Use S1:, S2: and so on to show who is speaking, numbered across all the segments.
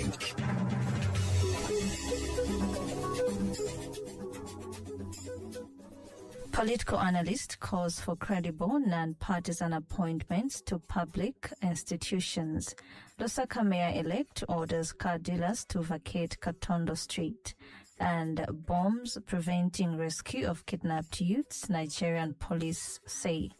S1: week.
S2: Political analyst calls for credible non-partisan appointments to public institutions. Lusaka Mayor-elect orders car dealers to vacate Katondo Street. And bombs preventing rescue of kidnapped youths, Nigerian police say.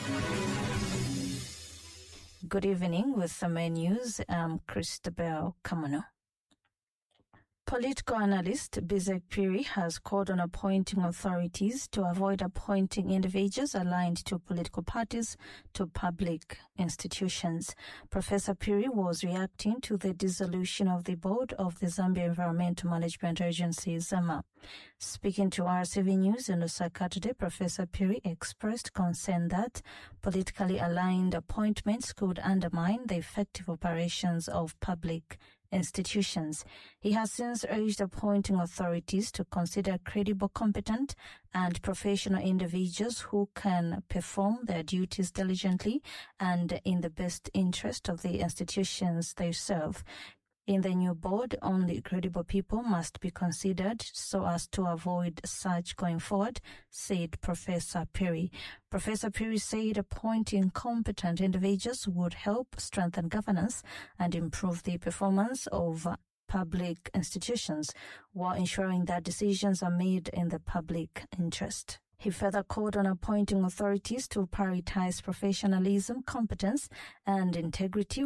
S2: Good evening with the main news. I'm Christabel Kamano. Political analyst Bizek Piri has called on appointing authorities to avoid appointing individuals aligned to political parties to public institutions. Professor Piri was reacting to the dissolution of the board of the Zambia Environmental Management Agency, ZEMA. Speaking to RCV News in Lusaka today, Professor Piri expressed concern that politically aligned appointments could undermine the effective operations of public institutions. He has since urged appointing authorities to consider credible, competent and professional individuals who can perform their duties diligently and in the best interest of the institutions they serve. In the new board, only credible people must be considered so as to avoid such going forward, said Professor Piri. Professor Piri said appointing competent individuals would help strengthen governance and improve the performance of public institutions while ensuring that decisions are made in the public interest. He further called on appointing authorities to prioritize professionalism, competence, and integrity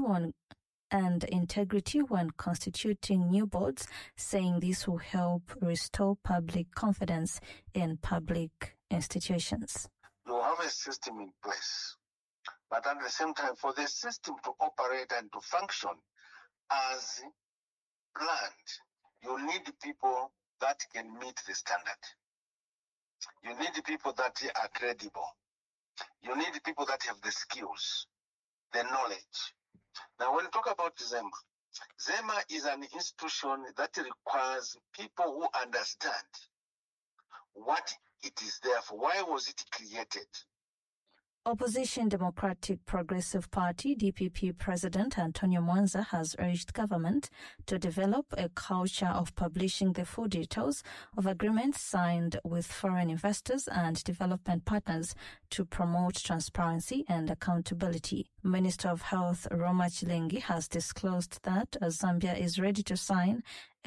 S2: when constituting new boards, saying this will help restore public confidence in public institutions.
S3: You have a system in place, but at the same time, for the system to operate and to function as planned, you need people that can meet the standard. You need people that are credible. You need people that have the skills, the knowledge. Now, when we talk about ZEMA, ZEMA is an institution that requires people who understand what it is there for. Why was it created?
S2: Opposition Democratic Progressive Party DPP President Antonio Mwanza has urged government to develop a culture of publishing the full details of agreements signed with foreign investors and development partners to promote transparency and accountability. Minister of Health Roma Chilengi has disclosed that Zambia is ready to sign a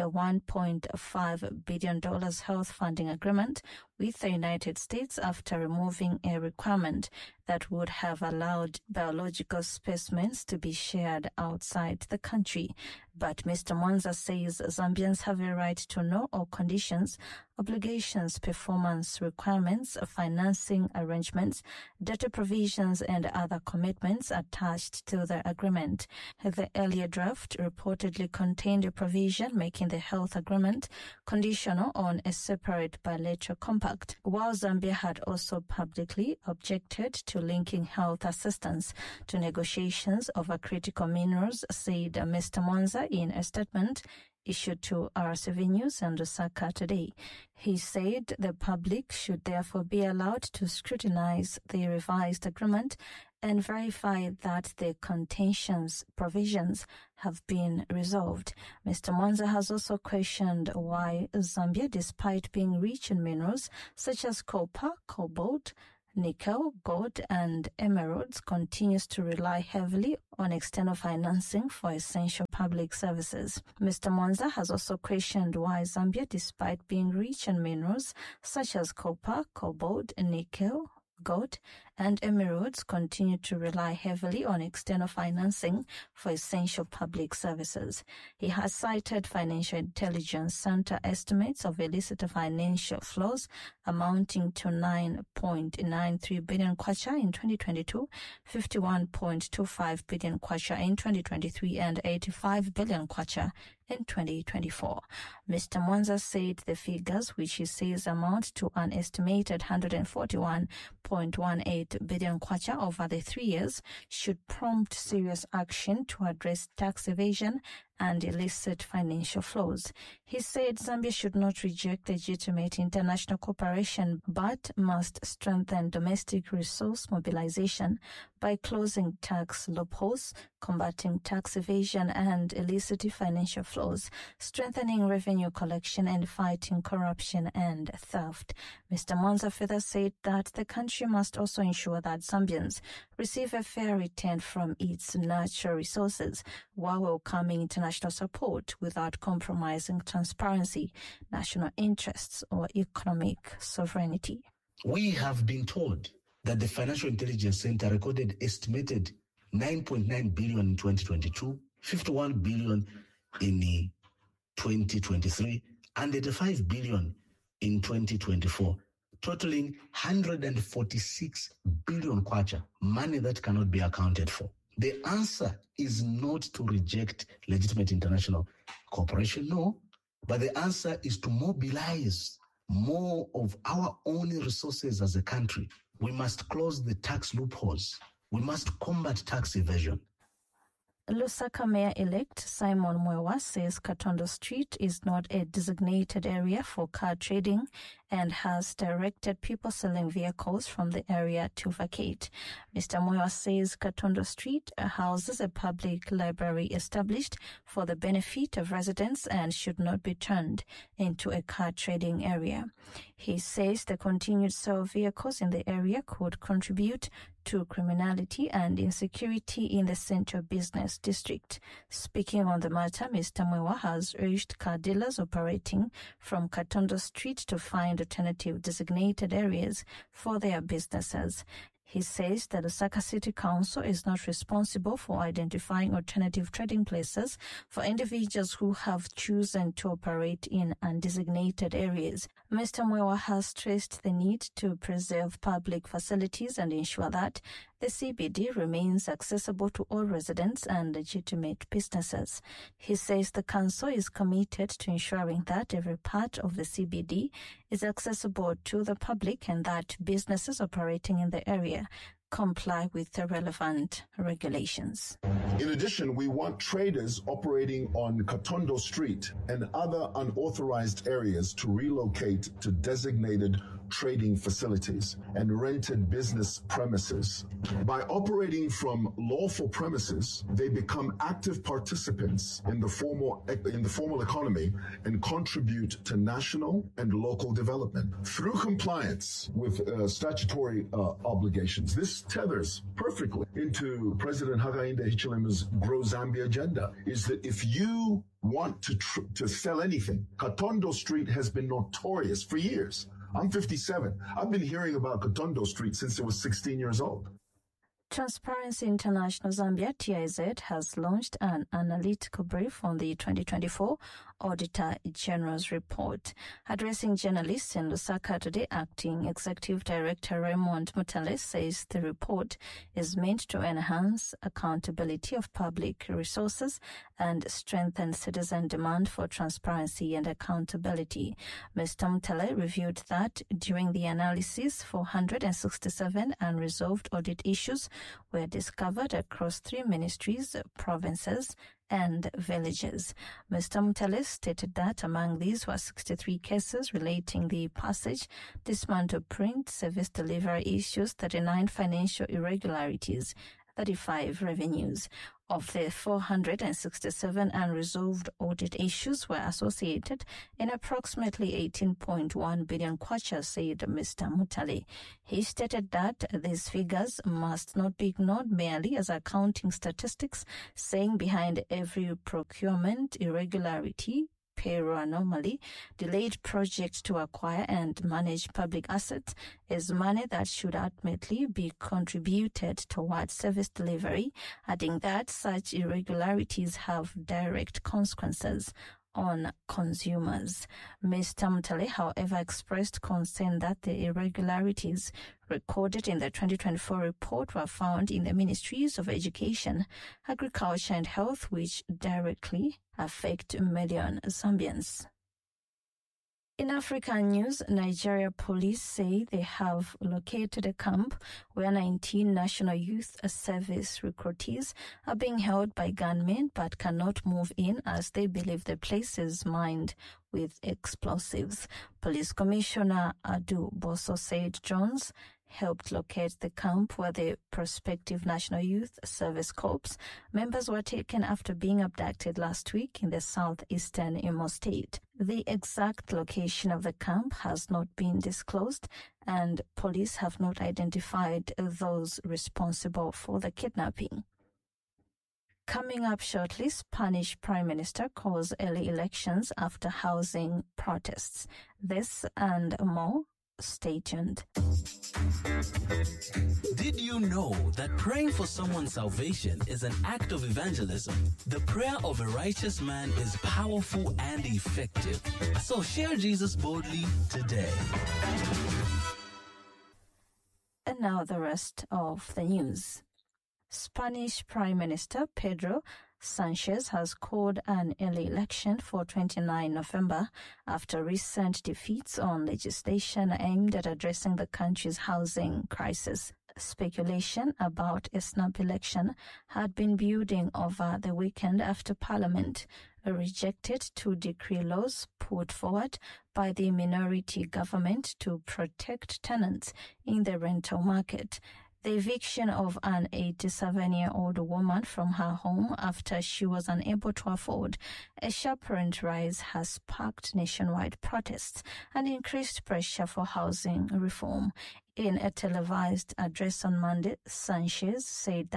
S2: $1.5 billion health funding agreement with the United States after removing a requirement that would have allowed biological specimens to be shared outside the country. But Mr. Mwanza says Zambians have a right to know all conditions, obligations, performance requirements, financing arrangements, data provisions, and other commitments attached to the agreement. The earlier draft reportedly contained a provision making the health agreement conditional on a separate bilateral compact, while Zambia had also publicly objected to linking health assistance to negotiations over critical minerals, said Mr. Mwanza in a statement issued to RCV News and Lusaka today. He said the public should therefore be allowed to scrutinize the revised agreement and verify that the contentions provisions have been resolved. Mr. Mwanza has also questioned why Zambia, despite being rich in minerals such as copper, cobalt, nickel, gold, and emeralds, continues to rely heavily on external financing for essential public services. Mr. Mwanza has also questioned why Zambia, despite being rich in minerals such as copper, cobalt, nickel, gold, and emeralds, continue to rely heavily on external financing for essential public services. He has cited Financial Intelligence Center estimates of illicit financial flows amounting to 9.93 billion kwacha in 2022, 51.25 billion kwacha in 2023, and 85 billion kwacha in 2024. Mr. Mwanza said the figures, which he says amount to an estimated 141.18 billion kwacha over the 3 years, should prompt serious action to address tax evasion and illicit financial flows. He said Zambia should not reject legitimate international cooperation but must strengthen domestic resource mobilization by closing tax loopholes, combating tax evasion and illicit financial flows, strengthening revenue collection and fighting corruption and theft. Mr. Mwanza further said that the country must also ensure that Zambians receive a fair return from its natural resources while welcoming international support without compromising transparency, national interests, or economic sovereignty.
S1: We have been told that the Financial Intelligence Center recorded estimated 9.9 billion in 2022, 51 billion in 2023, and 85 billion in 2024, totaling 146 billion kwacha, money that cannot be accounted for. The answer is not to reject legitimate international cooperation, no, but the answer is to mobilize more of our own resources as a country. We must close the tax loopholes. We must combat tax evasion.
S2: Lusaka Mayor-elect Simon Mwewa says Katondo Street is not a designated area for car trading and has directed people selling vehicles from the area to vacate. Mr. Mwewa says Katondo Street houses a public library established for the benefit of residents and should not be turned into a car trading area. He says the continued sale of vehicles in the area could contribute to criminality and insecurity in the central business district. Speaking on the matter, Mr. Mwewa has urged car dealers operating from Katondo Street to find alternative designated areas for their businesses. He says that the Lusaka City Council is not responsible for identifying alternative trading places for individuals who have chosen to operate in undesignated areas. Mr. Mwewa has stressed the need to preserve public facilities and ensure that the CBD remains accessible to all residents and legitimate businesses. He says the council is committed to ensuring that every part of the CBD is accessible to the public and that businesses operating in the area comply with the relevant regulations.
S4: In addition, we want traders operating on Katondo Street and other unauthorized areas to relocate to designated trading facilities and rented business premises. By operating from lawful premises, they become active participants in the formal economy and contribute to national and local development. Through compliance with statutory obligations, this tethers perfectly into President Hakainde Hichileme's Grow Zambia agenda, is that if you want to sell anything, Katondo Street has been notorious for years. I'm 57. I've been hearing about Katondo Street since I was 16 years old.
S2: Transparency International Zambia, TIZ, has launched an analytical brief on the 2024 Auditor General's report. Addressing journalists in Lusaka today, Acting Executive Director Raymond Mutale says the report is meant to enhance accountability of public resources and strengthen citizen demand for transparency and accountability. Mr. Mutale reviewed that during the analysis, 467 unresolved audit issues were discovered across 3 ministries, provinces, and villages. Mr. Mutale stated that among these were 63 cases relating the passage, dismantle print, service delivery issues, 39 financial irregularities, 35 revenues. Of the 467 unresolved audit issues were associated in approximately 18.1 billion kwacha, said Mr. Mutale. He stated that these figures must not be ignored merely as accounting statistics, saying behind every procurement irregularity, payroll anomaly, delayed projects to acquire and manage public assets is money that should ultimately be contributed towards service delivery, adding that such irregularities have direct consequences on consumers. Mr. Mutale, however, expressed concern that the irregularities recorded in the 2024 report were found in the Ministries of Education, Agriculture and Health, which directly affect million Zambians. In African news, Nigeria police say they have located a camp where 19 National Youth Service recruitees are being held by gunmen but cannot move in as they believe the place is mined with explosives. Police Commissioner Adu Boso said Jones helped locate the camp where the prospective National Youth Service Corps members were taken after being abducted last week in the southeastern Imo State. The exact location of the camp has not been disclosed, and police have not identified those responsible for the kidnapping. Coming up shortly, Spanish Prime Minister calls early elections after housing protests. This and more. Stay tuned.
S5: Did you know that praying for someone's salvation is an act of evangelism? The prayer of a righteous man is powerful and effective. So share Jesus boldly today.
S2: And now the rest of the news. Spanish Prime Minister Pedro Sanchez has called an early election for 29 November after recent defeats on legislation aimed at addressing the country's housing crisis. Speculation about a snap election had been building over the weekend after Parliament rejected 2 decree laws put forward by the minority government to protect tenants in the rental market. The eviction of an 87-year-old woman from her home after she was unable to afford a sharp rent rise has sparked nationwide protests and increased pressure for housing reform. In a televised address on Monday, Sanchez said that